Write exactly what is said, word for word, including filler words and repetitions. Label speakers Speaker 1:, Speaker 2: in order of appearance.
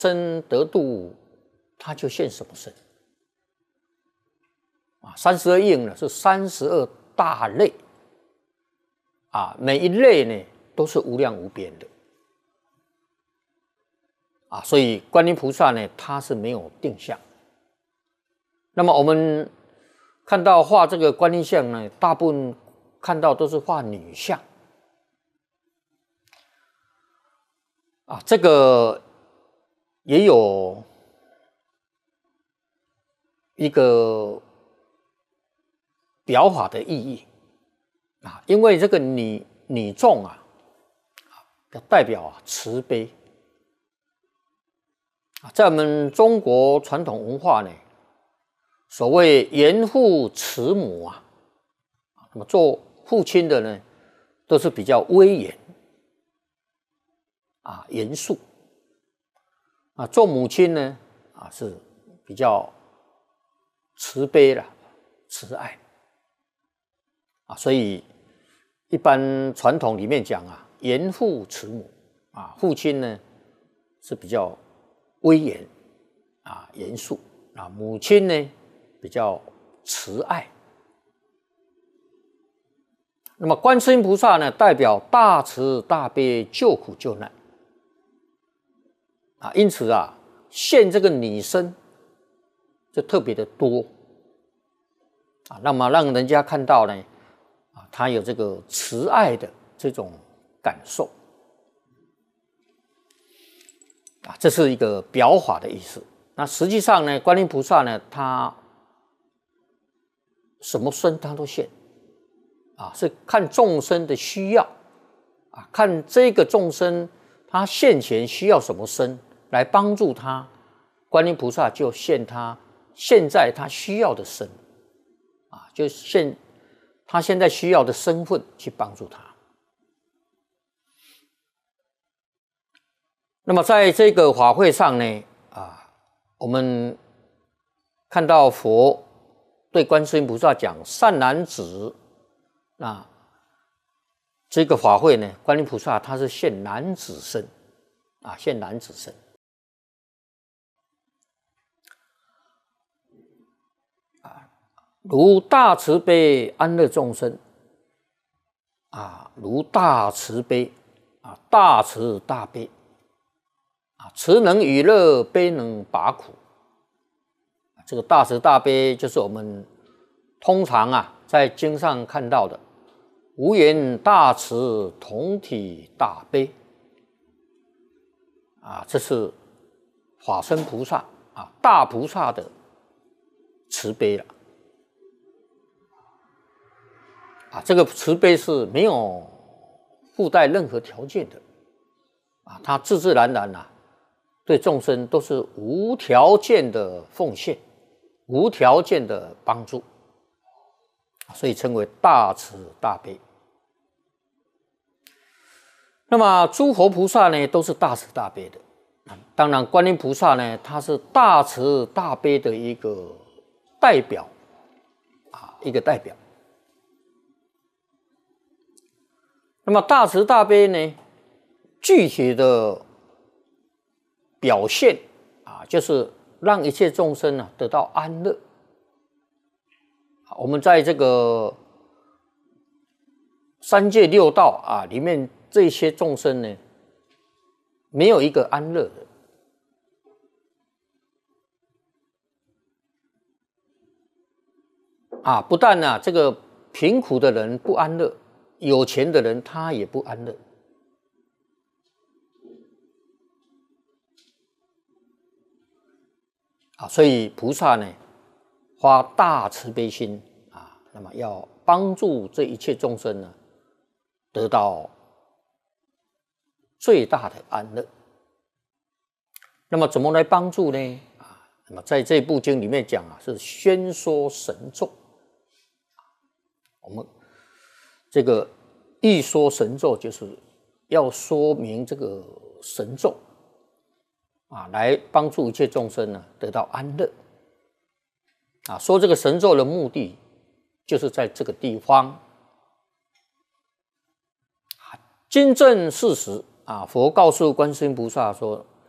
Speaker 1: 生得度，他就现什么身啊？三十二应呢是三十二大类啊，每一类呢都是无量无边的啊，所以观音菩萨呢，他是没有定相。那么我们看到画这个观音像呢，大部分看到都是画女相啊，这个也有一个表法的意义啊，因为这个女女众啊，代表啊慈悲啊，在我们中国传统文化呢，所谓严父慈母啊，那么做父亲的呢，都是比较威严啊，严肃啊，做母亲呢啊是比较慈悲啦，慈爱啊，所以一般传统里面讲啊，严父慈母啊，父亲呢是比较威严啊，严肃啊，母亲呢比较慈爱。那么观世音菩萨呢，代表大慈大悲，救苦救难啊，因此啊，现这个女身就特别的多啊，那么让人家看到呢，啊，他有这个慈爱的这种感受啊，这是一个表法的意思。那实际上呢，观音菩萨呢，他什么身他都现啊，是看众生的需要啊，看这个众生他现前需要什么身来帮助他，观音菩萨就现他现在他需要的身啊，就现他现在需要的身份去帮助他。那么在这个法会上呢，啊，我们看到佛对观世音菩萨讲善男子，那这个法会呢，观音菩萨他是现男子身啊，现男子身啊，如大慈悲安乐众生啊，如大慈悲啊，大慈大悲啊，慈能与乐，悲能拔苦。这个大慈大悲就是我们通常啊在经上看到的无缘大慈，同体大悲啊，这是法身菩萨啊，大菩萨的慈悲了啊，这个慈悲是没有附带任何条件的啊，它自自然然啊，对众生都是无条件的奉献，无条件的帮助，所以称为大慈大悲。那么诸佛菩萨呢，都是大慈大悲的。当然，观音菩萨呢，他是大慈大悲的一个代表啊，一个代表。那么大慈大悲呢，具体的表现啊，就是让一切众生啊得到安乐。我们在这个三界六道啊里面，这些众生呢，没有一个安乐的啊！不但啊，这个贫苦的人不安乐，有钱的人他也不安乐啊！所以菩萨呢，发大慈悲心啊，那么要帮助这一切众生呢，得到最大的安乐。那么怎么来帮助呢？啊，那么在这部经里面讲啊，是宣说神咒。我们这个一说神咒，就是要说明这个神咒啊，来帮助一切众生呢得到安乐。啊，说这个神咒的目的，就是在这个地方。经证事实啊，佛告诉观世音菩萨说：“